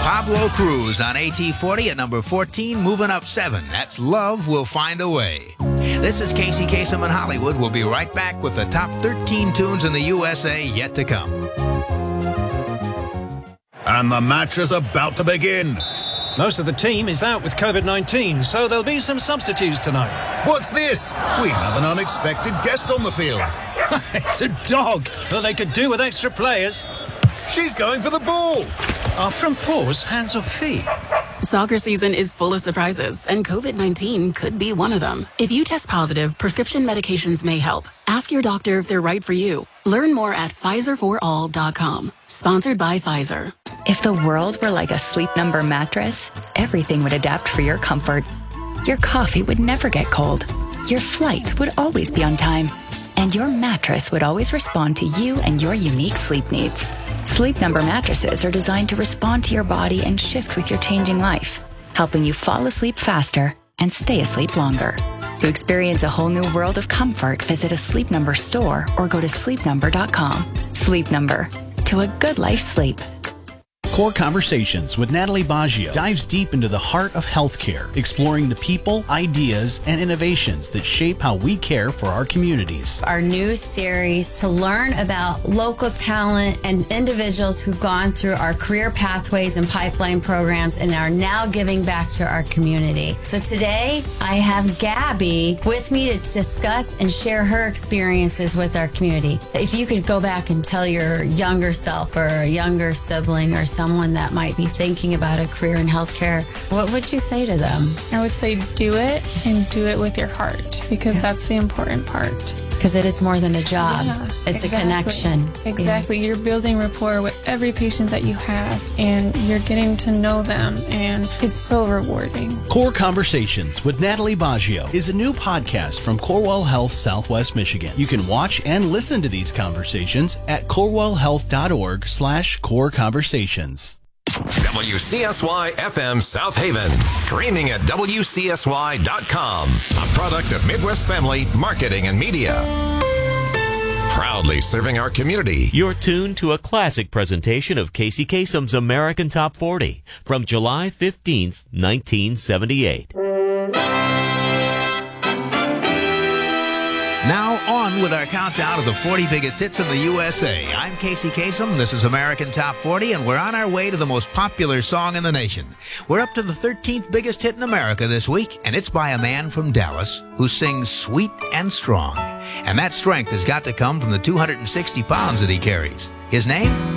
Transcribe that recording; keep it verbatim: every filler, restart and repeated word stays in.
Pablo Cruz on A T forty at number fourteen, moving up seven. That's Love Will Find a Way. This is Casey Kasem in Hollywood. We'll be right back with the top thirteen tunes in the U S A yet to come. And the match is about to begin. Most of the team is out with COVID nineteen, so there'll be some substitutes tonight. What's this? We have an unexpected guest on the field. It's a dog, but they could do with extra players. She's going for the ball. Are front paws hands or feet? Soccer season is full of surprises, and COVID nineteen could be one of them. If you test positive, prescription medications may help. Ask your doctor if they're right for you. Learn more at Pfizer for all dot com. Sponsored by Pfizer. If the world were like a Sleep Number mattress, everything would adapt for your comfort. Your coffee would never get cold. Your flight would always be on time. And your mattress would always respond to you and your unique sleep needs. Sleep Number mattresses are designed to respond to your body and shift with your changing life, helping you fall asleep faster and stay asleep longer. To experience a whole new world of comfort, visit a Sleep Number store or go to sleep number dot com. Sleep Number. To a good life sleep. Core Conversations with Natalie Baggio dives deep into the heart of healthcare, exploring the people, ideas, and innovations that shape how we care for our communities. Our new series to learn about local talent and individuals who've gone through our career pathways and pipeline programs and are now giving back to our community. So today, I have Gabby with me to discuss and share her experiences with our community. If you could go back and tell your younger self or a younger sibling or someone that might be thinking about a career in healthcare, what would you say to them? I would say do it and do it with your heart, because yeah. that's the important part. Because it is more than a job. Yeah, it's exactly. a connection. Exactly. Yeah. You're building rapport with every patient that you have, and you're getting to know them, and it's so rewarding. Core Conversations with Natalie Baggio is a new podcast from Corewell Health Southwest Michigan. You can watch and listen to these conversations at corewell health dot org slash core conversations. W C S Y F M South Haven. Streaming at W C S Y dot com. A product of Midwest Family Marketing and Media. Proudly serving our community. You're tuned to a classic presentation of Casey Kasem's American Top forty from July fifteenth, nineteen seventy-eight. Now on with our countdown of the forty biggest hits in the U S A. I'm Casey Kasem. This is American Top forty, and we're on our way to the most popular song in the nation. We're up to the thirteenth biggest hit in America this week, and it's by a man from Dallas who sings sweet and strong. And that strength has got to come from the two hundred sixty pounds that he carries. His name?